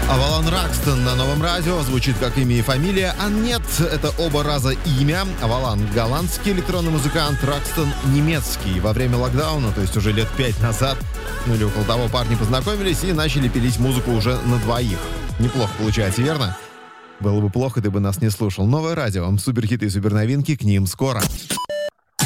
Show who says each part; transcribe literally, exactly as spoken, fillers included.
Speaker 1: Авалон Ракстон на Новом радио. Звучит как имя и фамилия, а нет, это оба раза имя. Авалон — голландский электронный музыкант, Ракстон — немецкий. Во время локдауна, то есть уже лет пять назад, ну или около того, парни познакомились и начали пилить музыку уже на двоих. Неплохо получается, верно? Было бы плохо, ты бы нас не слушал. Новое радио, суперхиты и суперновинки, к ним скоро.